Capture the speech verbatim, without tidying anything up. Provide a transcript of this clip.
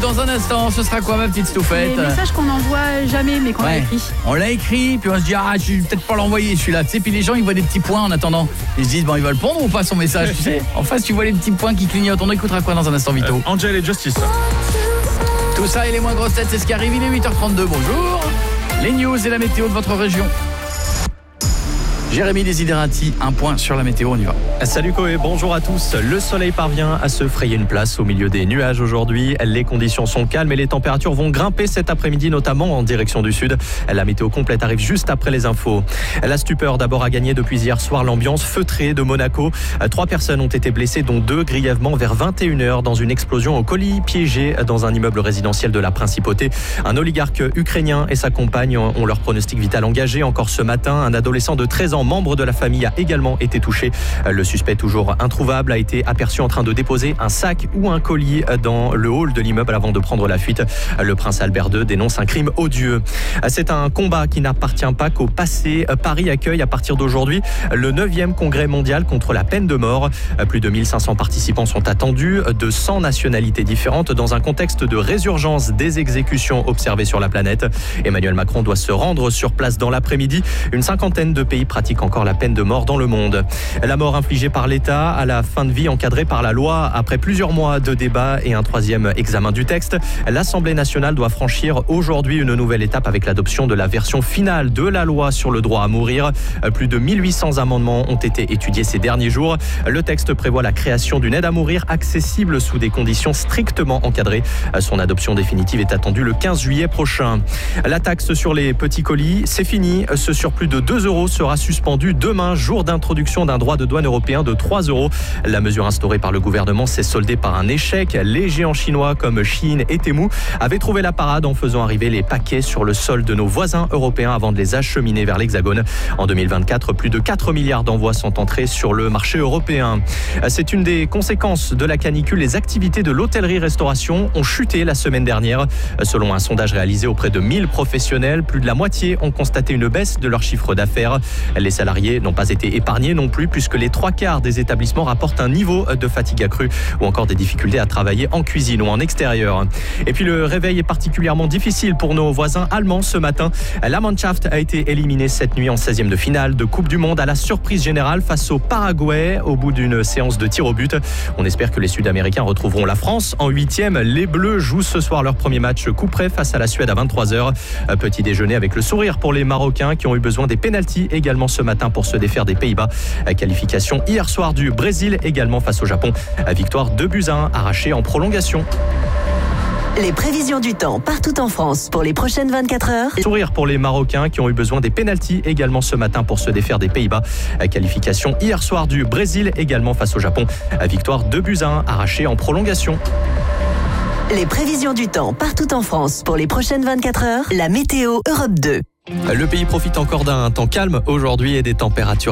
dans un instant. Ce sera quoi ma petite Stouffette? Les messages qu'on n'envoie jamais mais qu'on ouais. a écrit. On l'a écrit, puis on se dit ah je vais peut-être pas l'envoyer celui-là. Tu sais, puis les gens ils voient des petits points en attendant. Ils se disent bon il va le prendre ou pas son message, tu sais. En face tu vois les petits points qui clignotent. On écoutera quoi dans un instant Vito? euh, Angel et Justice. Tout ça et les moins grosses têtes, c'est ce qui arrive. Il est huit heures trente-deux. Bonjour. Les news et la météo de votre région. Jérémy Desiderati, un point sur la météo, on y va. Salut Koé, bonjour à tous. Le soleil parvient à se frayer une place au milieu des nuages aujourd'hui. Les conditions sont calmes et les températures vont grimper cet après-midi, notamment en direction du sud. La météo complète arrive juste après les infos. La stupeur d'abord a gagné depuis hier soir l'ambiance feutrée de Monaco. Trois personnes ont été blessées, dont deux grièvement vers vingt et une heures dans une explosion au colis piégé dans un immeuble résidentiel de la Principauté. Un oligarque ukrainien et sa compagne ont leur pronostic vital engagé. Encore ce matin, un adolescent de treize ans, membre de la famille, a également été touché. Le suspect, toujours introuvable, a été aperçu en train de déposer un sac ou un colis dans le hall de l'immeuble avant de prendre la fuite. Le prince Albert deux dénonce un crime odieux. C'est un combat qui n'appartient pas qu'au passé. Paris accueille à partir d'aujourd'hui le neuvième congrès mondial contre la peine de mort. Plus de mille cinq cents participants sont attendus de cent nationalités différentes dans un contexte de résurgence des exécutions observées sur la planète. Emmanuel Macron doit se rendre sur place dans l'après-midi. Une cinquantaine de pays pratiquent encore la peine de mort dans le monde. La mort infligée par l'État à la fin de vie encadrée par la loi. Après plusieurs mois de débats et un troisième examen du texte, l'Assemblée nationale doit franchir aujourd'hui une nouvelle étape avec l'adoption de la version finale de la loi sur le droit à mourir. Plus de mille huit cents amendements ont été étudiés ces derniers jours. Le texte prévoit la création d'une aide à mourir accessible sous des conditions strictement encadrées. Son adoption définitive est attendue le quinze juillet prochain. La taxe sur les petits colis, c'est fini. Ce surplus de deux euros sera suspendu demain, jour d'introduction d'un droit de douane européen de trois euros. La mesure instaurée par le gouvernement s'est soldée par un échec. Les géants chinois comme Shein et Temu avaient trouvé la parade en faisant arriver les paquets sur le sol de nos voisins européens avant de les acheminer vers l'Hexagone. En deux mille vingt-quatre, plus de quatre milliards d'envois sont entrés sur le marché européen. C'est une des conséquences de la canicule. Les activités de l'hôtellerie-restauration ont chuté la semaine dernière. Selon un sondage réalisé auprès de mille professionnels, plus de la moitié ont constaté une baisse de leur chiffre d'affaires. Les salariés n'ont pas été épargnés non plus puisque les trois quarts des établissements rapportent un niveau de fatigue accrue ou encore des difficultés à travailler en cuisine ou en extérieur. Et puis le réveil est particulièrement difficile pour nos voisins allemands ce matin. La Mannschaft a été éliminée cette nuit en seizième de finale de Coupe du Monde à la surprise générale face au Paraguay au bout d'une séance de tir au but. On espère que les Sud-Américains retrouveront la France en huitième. Les Bleus jouent ce soir leur premier match coup près face à la Suède à vingt-trois heures. Petit déjeuner avec le sourire pour les Marocains qui ont eu besoin des pénaltys également ce matin pour se défaire des Pays-Bas. Qualification hier soir du Brésil également face au Japon. Victoire deux buts à un arrachée en prolongation. Les prévisions du temps partout en France pour les prochaines vingt-quatre heures. Sourire pour les Marocains qui ont eu besoin des pénaltys également ce matin pour se défaire des Pays-Bas. Qualification hier soir du Brésil également face au Japon. Victoire deux buts à un arrachée en prolongation. Les prévisions du temps partout en France pour les prochaines vingt-quatre heures. La météo Europe deux. Le pays profite encore d'un temps calme aujourd'hui et des températures